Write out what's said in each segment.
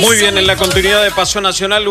Muy bien, en la continuidad de Pasión Nacional,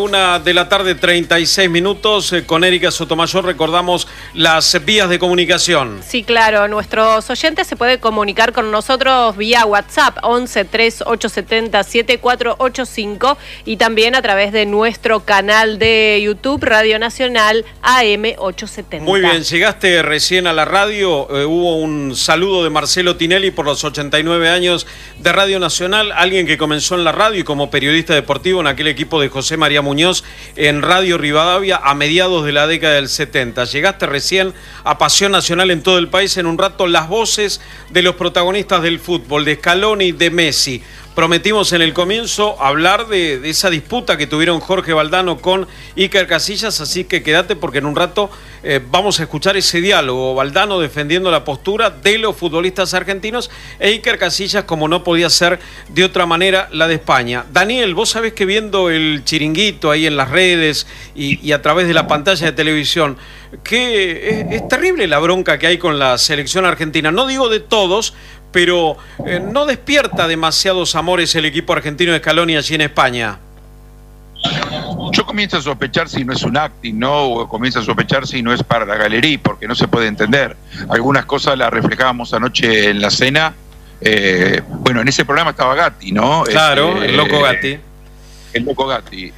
1:36 p.m, con Erika Sotomayor recordamos las vías de comunicación. Sí, claro, nuestros oyentes se pueden comunicar con nosotros vía WhatsApp 11 3870 7485 y también a través de nuestro canal de YouTube Radio Nacional AM 870. Muy bien, llegaste recién a la radio, hubo un saludo de Marcelo Tinelli por los 89 años de Radio Nacional, alguien que comenzó en la radio y como periodista deportivo en aquel equipo de José María Muñoz en Radio Rivadavia a mediados de la década del 70. Llegaste recién a Pasión Nacional en todo el país. En un rato las voces de los protagonistas del fútbol, de Scaloni, de Messi. Prometimos en el comienzo hablar de esa disputa que tuvieron Jorge Valdano con Iker Casillas, así que quédate porque en un rato vamos a escuchar ese diálogo. Valdano defendiendo la postura de los futbolistas argentinos e Iker Casillas, como no podía ser de otra manera, la de España. Daniel, vos sabés que viendo el chiringuito ahí en las redes y a través de la pantalla de televisión, que es terrible la bronca que hay con la selección argentina. No digo de todos, pero no despierta demasiados amores el equipo argentino de Scaloni allí en España. Yo comienzo a sospechar si no es un acting, ¿no? O comienzo a sospechar si no es para la galería, porque no se puede entender. Algunas cosas las reflejábamos anoche en la cena. Bueno, en ese programa estaba Gatti, ¿no? Claro, el loco Gatti. El loco Gatti.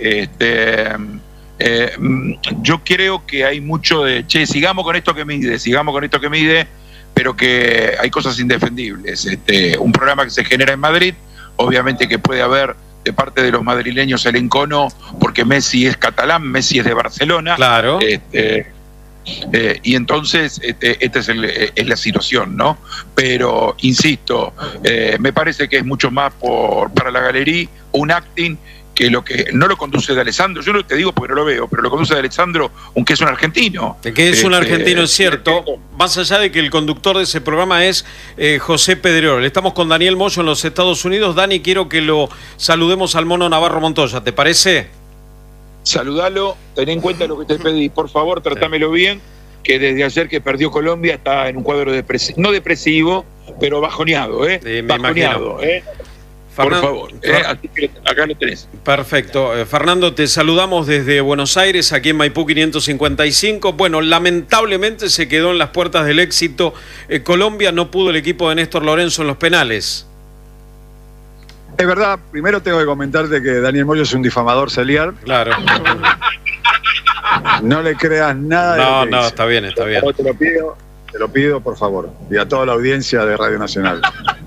Yo creo que hay mucho de, sigamos con esto que mide, pero que hay cosas indefendibles. Un programa que se genera en Madrid, obviamente que puede haber de parte de los madrileños el encono, porque Messi es catalán, Messi es de Barcelona. Claro. Y entonces esta es la situación, ¿no? Pero, insisto, me parece que es mucho más para la galería un acting que lo que no lo conduce de Alessandro. Yo no te digo porque no lo veo, pero lo conduce de Alessandro, aunque es un argentino. De que es un argentino, es cierto. Más allá de que el conductor de ese programa es José Pedrerol. Estamos con Daniel Moyo en los Estados Unidos. Dani, quiero que lo saludemos al Mono Navarro Montoya, ¿te parece? Saludalo, ten en cuenta lo que te pedí. Por favor, tratámelo bien, que desde ayer que perdió Colombia está en un cuadro depresivo, no depresivo, pero bajoneado, Sí, bajoneado, Por favor, así que acá lo tenés. Perfecto. Fernando, te saludamos desde Buenos Aires, aquí en Maipú 555. Bueno, lamentablemente se quedó en las puertas del éxito. Colombia, no pudo el equipo de Néstor Lorenzo en los penales. Es verdad, primero tengo que comentarte que Daniel Moyo es un difamador serial. Claro. No le creas nada de lo que dice. Está bien. Te lo pido, por favor. Y a toda la audiencia de Radio Nacional.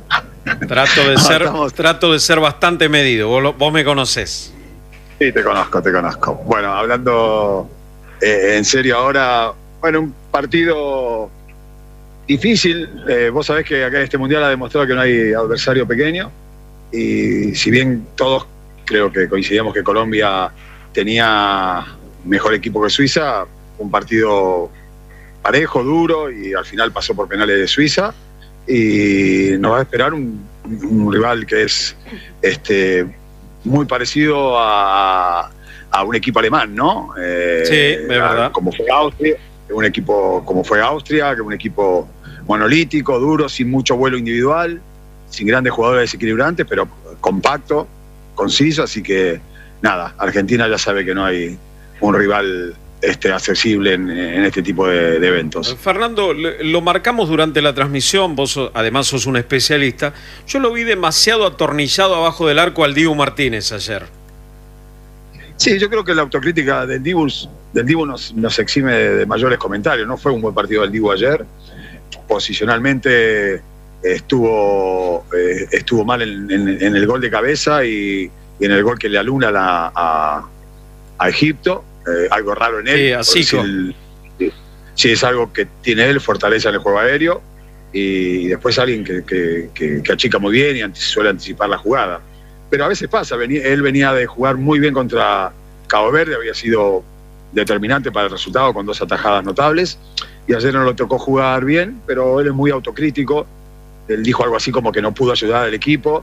Trato de ser bastante medido, vos me conocés. Sí, te conozco. Bueno, hablando en serio ahora, bueno, un partido difícil. Vos sabés que acá en este Mundial ha demostrado que no hay adversario pequeño. Y si bien todos creo que coincidíamos que Colombia tenía mejor equipo que Suiza, un partido parejo, duro, y al final pasó por penales de Suiza. Y nos va a esperar un rival que es muy parecido a un equipo alemán, ¿no? Sí, es verdad. Como fue Austria, que un equipo monolítico, duro, sin mucho vuelo individual, sin grandes jugadores desequilibrantes, pero compacto, conciso, así que nada, Argentina ya sabe que no hay un rival accesible en este tipo de eventos. Fernando, lo marcamos durante la transmisión, vos además sos un especialista. Yo lo vi demasiado atornillado abajo del arco al Dibu Martínez ayer. Sí, yo creo que la autocrítica del Dibu nos exime de mayores comentarios. No fue un buen partido del Dibu ayer. Posicionalmente estuvo mal en el gol de cabeza y en el gol que le aluna a Egipto. Algo raro en él. Sí, sí, es algo que tiene él, fortaleza en el juego aéreo, y después alguien que achica muy bien y suele anticipar la jugada. Pero a veces pasa, él venía de jugar muy bien contra Cabo Verde, había sido determinante para el resultado con 2 atajadas notables, y ayer no lo tocó jugar bien, pero él es muy autocrítico. Él dijo algo así como que no pudo ayudar al equipo,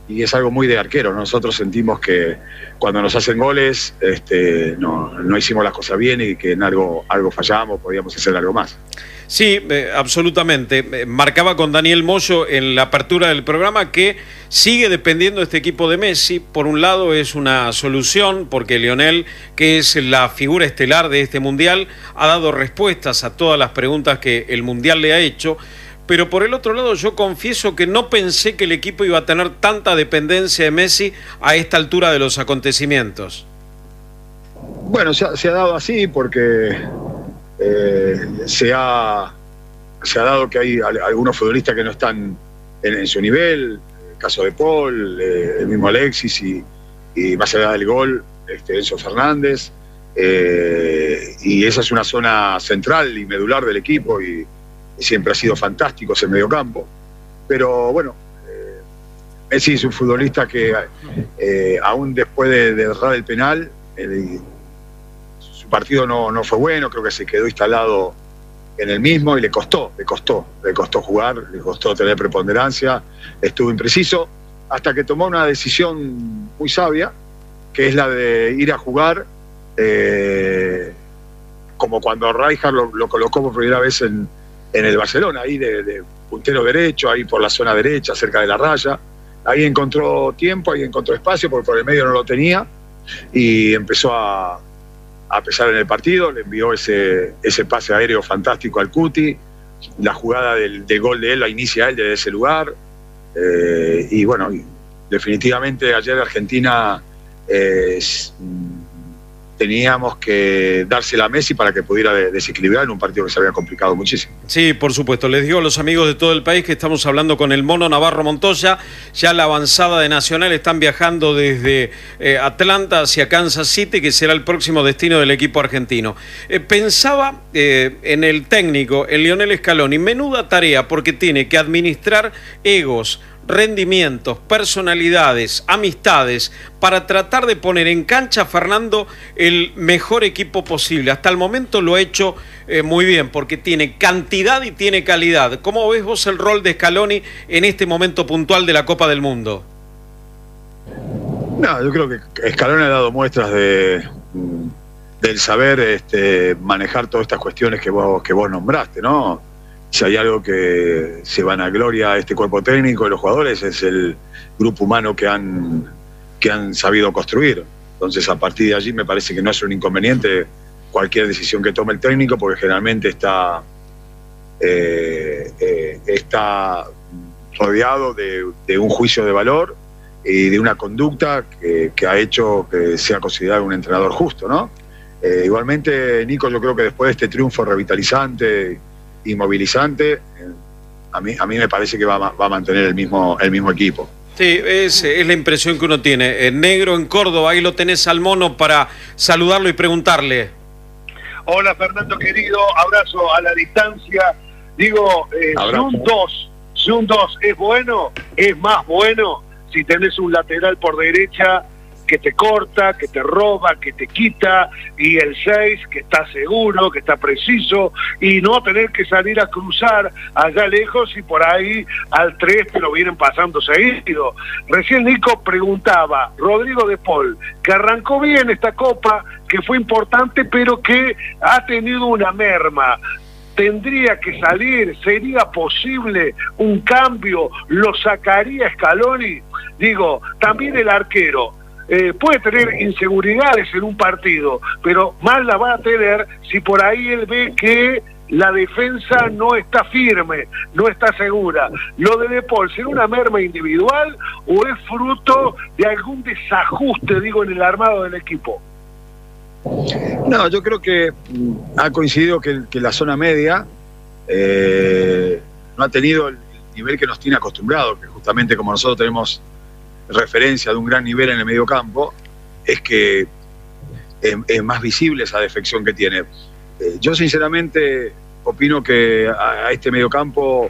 y es algo muy de arquero. Nosotros sentimos que cuando nos hacen goles no hicimos las cosas bien y que en algo fallamos, podíamos hacer algo más. Sí, absolutamente. Marcaba con Daniel Moyo en la apertura del programa que sigue dependiendo este equipo de Messi. Por un lado es una solución porque Lionel, que es la figura estelar de este Mundial, ha dado respuestas a todas las preguntas que el Mundial le ha hecho. Pero por el otro lado yo confieso que no pensé que el equipo iba a tener tanta dependencia de Messi a esta altura de los acontecimientos. Bueno, se ha dado así porque se ha dado que hay algunos futbolistas que no están en su nivel, el caso de Paul, el mismo Alexis y más allá del gol, Enzo Fernández, y esa es una zona central y medular del equipo y siempre ha sido fantástico ese mediocampo. Pero bueno, Messi es un futbolista que aún después de errar el penal, su partido no fue bueno, creo que se quedó instalado en el mismo y le costó jugar, le costó tener preponderancia, estuvo impreciso, hasta que tomó una decisión muy sabia, que es la de ir a jugar como cuando Rijkaard lo colocó por primera vez en el Barcelona, ahí de puntero derecho, ahí por la zona derecha, cerca de la raya. Ahí encontró tiempo, ahí encontró espacio, porque por el medio no lo tenía, y empezó a pesar en el partido, le envió ese pase aéreo fantástico al Cuti, la jugada del gol de él la inicia él desde ese lugar, y bueno, definitivamente ayer Argentina teníamos que dársela a Messi para que pudiera desequilibrar en un partido que se había complicado muchísimo. Sí, por supuesto. Les digo a los amigos de todo el país que estamos hablando con el Mono Navarro Montoya. Ya la avanzada de Nacional están viajando desde Atlanta hacia Kansas City, que será el próximo destino del equipo argentino. Pensaba en el técnico, en Lionel Scaloni. Menuda tarea, porque tiene que administrar egos, rendimientos, personalidades, amistades, para tratar de poner en cancha a Fernando el mejor equipo posible. Hasta el momento lo ha hecho muy bien, porque tiene cantidad y tiene calidad. ¿Cómo ves vos el rol de Scaloni en este momento puntual de la Copa del Mundo? No, yo creo que Scaloni ha dado muestras del saber manejar todas estas cuestiones que vos nombraste, ¿no? Si hay algo que se vanagloria a este cuerpo técnico y los jugadores, es el grupo humano que han sabido construir. Entonces, a partir de allí me parece que no es un inconveniente cualquier decisión que tome el técnico, porque generalmente está rodeado de un juicio de valor y de una conducta que ha hecho que sea considerado un entrenador justo, ¿no? Igualmente, Nico, yo creo que después de este triunfo revitalizante y movilizante, a mí me parece que va a mantener el mismo equipo. Sí, es la impresión que uno tiene. Negro en Córdoba, ahí lo tenés al Mono para saludarlo y preguntarle. Hola Fernando querido, abrazo a la distancia. Digo, si un 2 es bueno, es más bueno si tenés un lateral por derecha que te corta, que te roba, que te quita, y el 6 que está seguro, que está preciso, y no tener que salir a cruzar allá lejos y por ahí al 3 te lo vienen pasando seguido. Recién Nico preguntaba, Rodrigo de Paul, que arrancó bien esta Copa, que fue importante, pero que ha tenido una merma. Tendría que salir, sería posible un cambio, lo sacaría Scaloni. Digo, también el arquero puede tener inseguridades en un partido, pero más la va a tener si por ahí él ve que la defensa no está firme, no está segura. Lo de Paul, ¿será una merma individual o es fruto de algún desajuste, digo, en el armado del equipo? No, yo creo que ha coincidido que la zona media no ha tenido el nivel que nos tiene acostumbrado, que justamente como nosotros tenemos referencia de un gran nivel en el mediocampo, es que es más visible esa defección que tiene. Yo sinceramente opino que a este mediocampo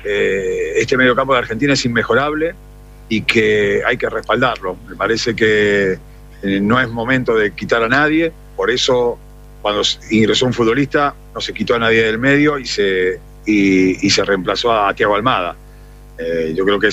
de Argentina es inmejorable y que hay que respaldarlo. Me parece que no es momento de quitar a nadie, por eso cuando ingresó un futbolista no se quitó a nadie del medio y se reemplazó a Thiago Almada. Yo creo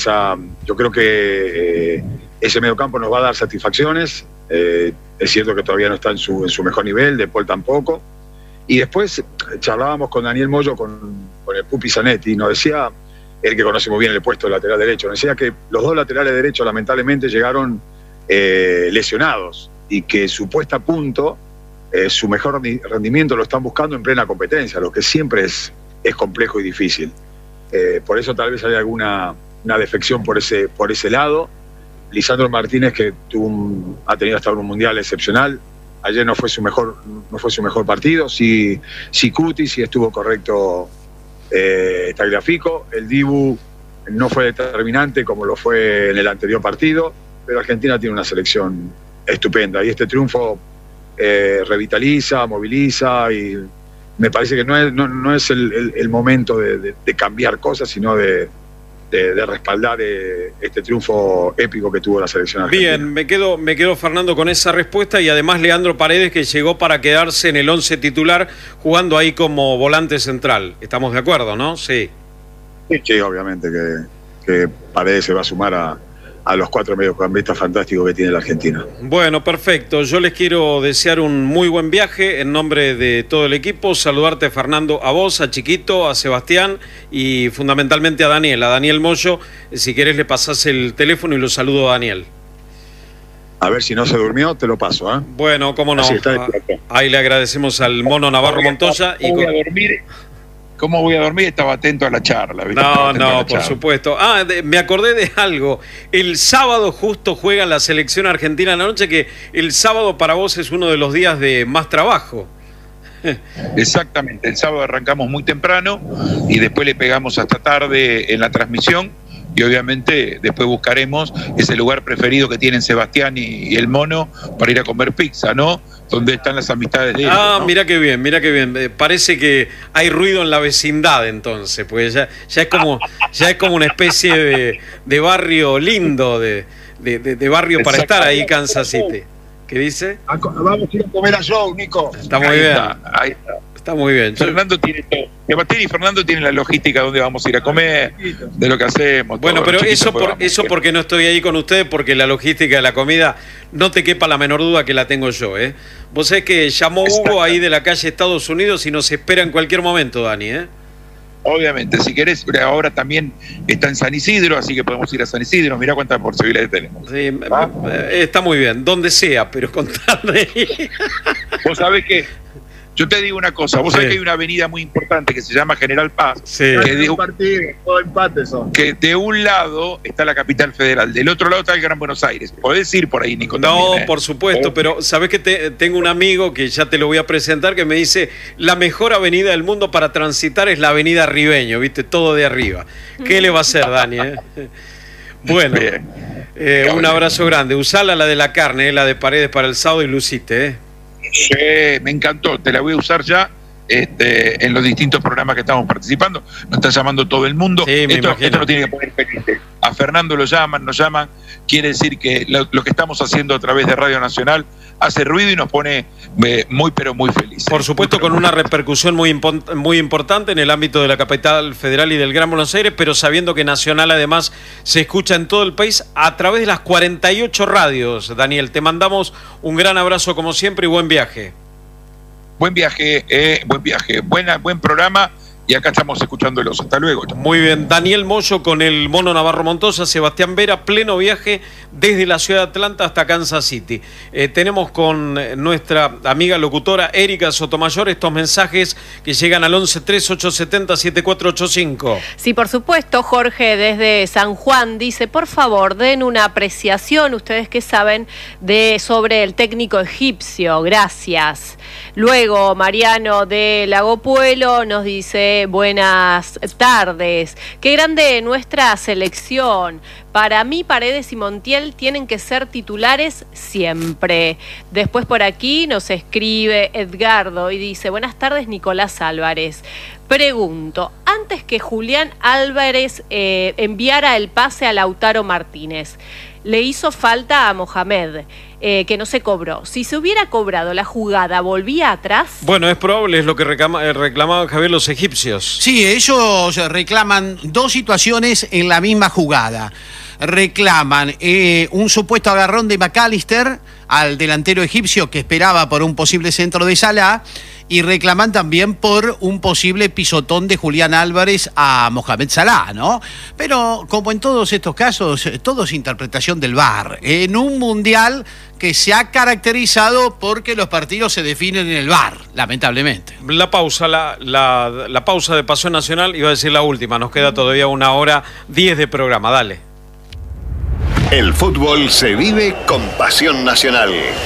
que ese mediocampo nos va a dar satisfacciones. Es cierto que todavía no está en su mejor nivel, De Paul tampoco. Y después charlábamos con Daniel Moyo, con el Pupi Zanetti, y nos decía, él que conoce muy bien el puesto de lateral derecho, nos decía que los dos laterales derechos lamentablemente llegaron lesionados y que su puesta a punto, su mejor rendimiento lo están buscando en plena competencia, lo que siempre es complejo y difícil. Por eso tal vez hay una defección por ese lado. Lisandro Martínez, que ha tenido hasta un mundial excepcional, ayer no fue su mejor partido. Sí Cuti, sí estuvo correcto Tagliafico. El Dibu no fue determinante como lo fue en el anterior partido, pero Argentina tiene una selección estupenda y este triunfo revitaliza, moviliza, y me parece que no es el momento de cambiar cosas, sino de respaldar este triunfo épico que tuvo la selección argentina. Bien, me quedo Fernando con esa respuesta, y además Leandro Paredes, que llegó para quedarse en el 11 titular jugando ahí como volante central. ¿Estamos de acuerdo, no? Sí. Sí, obviamente que Paredes se va a sumar a los 4 mediocampistas fantásticos que tiene la Argentina. Bueno, perfecto. Yo les quiero desear un muy buen viaje en nombre de todo el equipo. Saludarte, Fernando, a vos, a Chiquito, a Sebastián y fundamentalmente a Daniel Moyo. Si querés le pasás el teléfono y lo saludo a Daniel. A ver si no se durmió, te lo paso, ¿eh? Bueno, cómo no. Ahí le agradecemos al Mono Navarro Montoya. ¿Cómo voy a dormir? Estaba atento a la charla. ¿Viste? No, por supuesto. Me acordé de algo. El sábado justo juega la selección argentina en la noche, que el sábado para vos es uno de los días de más trabajo. Exactamente. El sábado arrancamos muy temprano y después le pegamos hasta tarde en la transmisión. Y obviamente después buscaremos ese lugar preferido que tienen Sebastián y el Mono para ir a comer pizza, ¿no? Donde están las amistades de ellos, ¿no? Mira qué bien. Parece que hay ruido en la vecindad entonces, pues ya es como una especie de barrio lindo, de barrio para estar ahí, Kansas City. ¿Qué dice? Vamos a ir a comer a Joe, Nico. Está muy bien. Ahí está. Está muy bien. Fernando tiene todo. Sebastián y Fernando tienen la logística de dónde vamos a ir a comer, de lo que hacemos. Bueno, pero eso porque no estoy ahí con ustedes, porque la logística de la comida no te quepa la menor duda que la tengo yo, ¿eh? Vos sabés que llamó Hugo ahí de la calle Estados Unidos y nos espera en cualquier momento, Dani, ¿eh? Obviamente, si querés, ahora también está en San Isidro, así que podemos ir a San Isidro. Mirá cuántas posibilidades tenemos. Sí, está muy bien, donde sea, pero contadme. Vos sabés que yo te digo una cosa, vos sabés que hay una avenida muy importante que se llama General Paz, que de un lado está la capital federal, del otro lado está el Gran Buenos Aires. Podés ir por ahí, Nico. No, también, por supuesto, pero sabés que tengo un amigo que ya te lo voy a presentar, que me dice, la mejor avenida del mundo para transitar es la avenida Ribeño, ¿viste? Todo de arriba. ¿Qué le va a hacer, Dani? Bueno, un abrazo grande. Usala la de la carne, la de Paredes para el sábado, y luciste, Sí, me encantó, te la voy a usar ya en los distintos programas que estamos participando. Nos está llamando todo el mundo. Sí, esto no tiene que poner feliz. A Fernando nos llaman, quiere decir que lo que estamos haciendo a través de Radio Nacional hace ruido y nos pone muy pero muy felices. Por supuesto, con una repercusión muy importante en el ámbito de la capital federal y del Gran Buenos Aires, pero sabiendo que Nacional además se escucha en todo el país a través de las 48 radios. Daniel, te mandamos un gran abrazo como siempre y buen viaje. Buen viaje, buen programa. Y acá estamos escuchándolos. Hasta luego. Muy bien. Daniel Moyo con el Mono Navarro Montoya, Sebastián Vera, pleno viaje desde la ciudad de Atlanta hasta Kansas City. Tenemos con nuestra amiga locutora Erika Sotomayor estos mensajes que llegan al 11-3870-7485. Sí, por supuesto. Jorge desde San Juan dice, por favor, den una apreciación, ustedes que saben, sobre el técnico egipcio. Gracias. Luego, Mariano de Lago Puelo nos dice, buenas tardes. Qué grande nuestra selección. Para mí, Paredes y Montiel tienen que ser titulares siempre. Después por aquí nos escribe Edgardo y dice, buenas tardes, Nicolás Álvarez. Pregunto, antes que Julián Álvarez enviara el pase a Lautaro Martínez, le hizo falta a Mohamed, que no se cobró. Si se hubiera cobrado la jugada, ¿volvía atrás? Bueno, es probable, es lo que reclamaban, Javier, los egipcios. Sí, ellos reclaman dos situaciones en la misma jugada. Reclaman un supuesto agarrón de McAllister al delantero egipcio que esperaba por un posible centro de Salah, y reclaman también por un posible pisotón de Julián Álvarez a Mohamed Salah, ¿no? Pero como en todos estos casos, todo es interpretación del VAR. En un mundial que se ha caracterizado porque los partidos se definen en el VAR, lamentablemente. La pausa, la pausa de Pasión Nacional, iba a decir la última, nos queda todavía 1:10 de programa, dale. El fútbol se vive con Pasión Nacional.